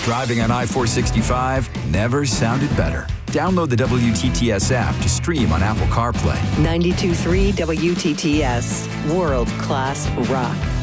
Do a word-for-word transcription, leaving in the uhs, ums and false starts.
Driving on I four sixty-five never sounded better. Download the W T T S app to stream on Apple CarPlay. ninety-two point three W T T S, world-class rock.